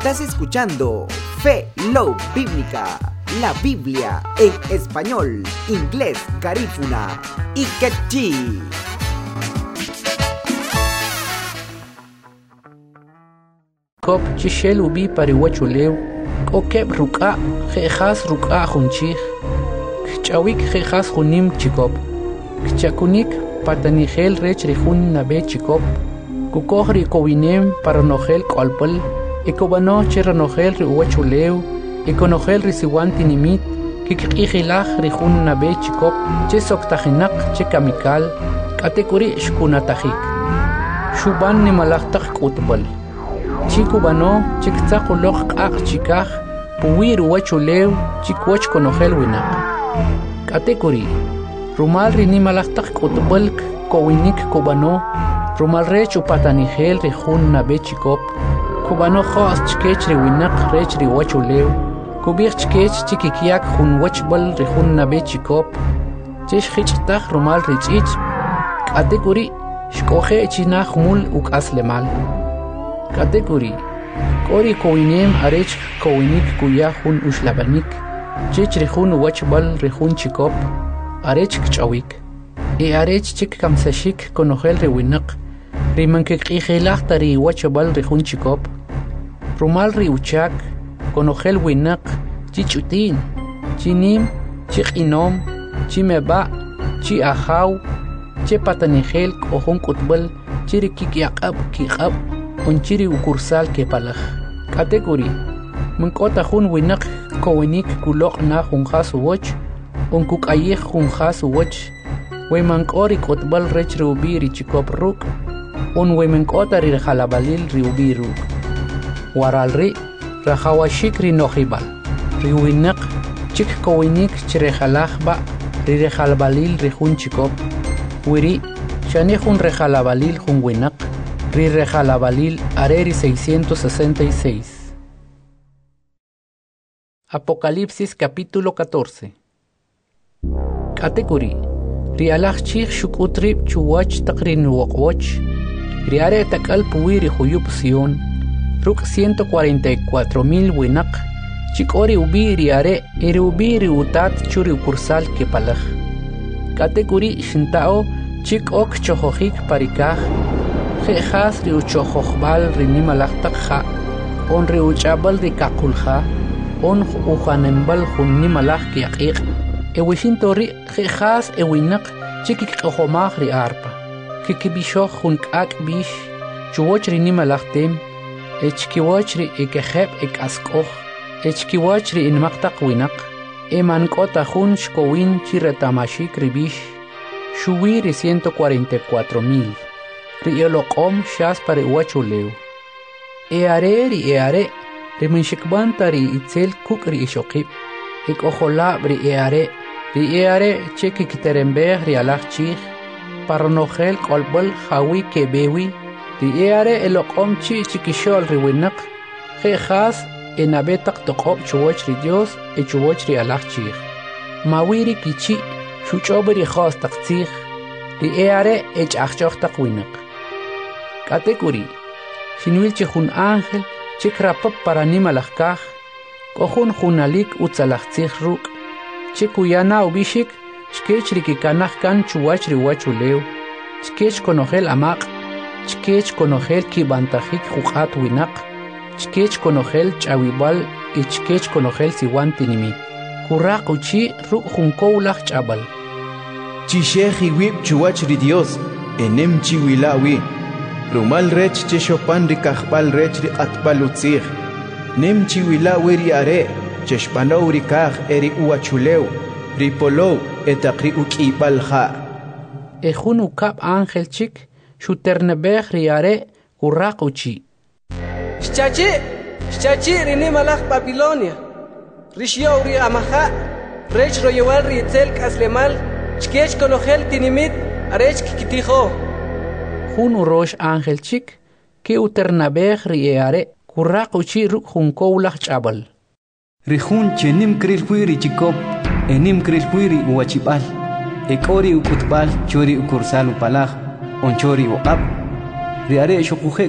Estás escuchando Fe Love Bíblica, la Biblia en español, inglés, garífuna y quechí. Kop chishel ubi pariwachulew, kokeb ruka, jejas ruka junchich, kchawik jejas junim chikop, kchakunik patanigel rech rihun nabe chikop, kukohri kowinem paranogel kolpel, ekobano cheranogel riwachulew, ekonogel risiwanti nimit, kikihilach rihun nabe chikop, chesoktajinak chekamikal, katekuri shkunatajik, shuban nimalachtak kutbal. Chikubano, chiktzaqulok q'aq chikaj, puwir wachulew, chikwach konojel winak. Katekuri, rumal rinimalajtak k'utb'alk, kowinik kubano, rumal rech upatanigel rihun nabe chikop, kubano jo'as chkech riwinak rech riwachulew, kubij chkech chikikyak jun wachb'al rihun nabe chikop, chesh jich'taj rumal rich'ich, katekuri, shkoje chinaj mul uk'aslemal. Katekuri, kori kowinem arech kowinik kuya jun ushlabanik, chich rihun wachbal rihun chikop, arech kchawik, arech chik kamsashik konogel riwinak, rimankikihilach tari wachbal rihun chikop, rumal riuchak, konogel winak, chichutin, chinim, chikinom, chimeba, chi ajaw, che patanigel kohon kutbal, chirikikyaqab kikab, onchiri ukursal kepalaj. Katekuri, munkota jun winak kowinik kulok na junjas uwoch, onkukayej junjas uwoch, wemankori kotbal rech riubi richikop ruk, wemankota rirjalabalil riubi ruk. Waralri, rajawashik rinojibal, riwinak, chik kowinik chirejalajba, rirjalabalil rijun chikop, wiri, shanejun rejalabalil jun winak, Rirejalabalil Areri 666. Apocalipsis capítulo 14. Katekuri, rialach chich shukutrib chuwach takrin wokwoch, riare takal puwiri huyup Sion, ruk 144,000 winak, chikori ubi riare ubi riutat churi ukursal kepalaj. Katekuri shintao chik ok chohojik parikaj, Jejas riuchojochbal rinimalachtak ja, on riuchabal rikakulja, on ujanembal junimalach kiaqiq, ewishintori jejas ewinak chikik ojomaj ri arpa, kikibishoch junkak bish, chuwoch rinimalachtem, echkiwoch ri ekejeb ekaskoj, echkiwoch ri inmaktak winak, emankota jun shkowin chiretamashik ribish, shuwi ri 144,000. Riolokom shas pare wachulew. Eare, riminshikbantari itzel kuk ri ishokib. Ikojola eare, cheki kiterembeh rialach chich. Paranogel kolbol hawi kebewi. Eare elokom chi chikishol riwinak. Jejas enabetak tokob chuwoch ri Dios chuwoch rialach chich. Mawiri kichi shuchobri khos tak chich. Eare achchoch tak winak. Katekuri, shinwil chihun ángel, chikrapap para nimalajkaj, kohun junalik utzalachtzich ruk, chikuyana ubishik, chkech rikikanaj kan chuwach riwachulew, chkech konogel amaq, chkech konogel kibantajik juqat winak, chkech konogel chawibal, chkech konogel siwantinimi, kuraq uchi ruk junkowlaj chabal. Chisheji wib chuwach ri Dios, enem chiwilawi. Rumal rech cheshopan rikajbal rech riqatbal utzij. Nem chiwilawi riare, cheshpanow rikaj eri uachulew, ripolow etaqri uk'ibal ja. Ejun ukab ángel chik, shuternebej riare kuraq uchi. Shchachi rinimalaj Babilonia, rishyow ri amaja, rech royewal rietzel kaslemal, chkech konogel tinimit, arech kikitijo. Jun urosh ángel chik, que uternabej riare, kuraq uchi ruk junkowlaj chabal. Rihun chenim krilhuiri chikop, enim krilhuiri uachibal, ekori ukutbal, chori ukursal upalaj, onchori uqab, riare shokuje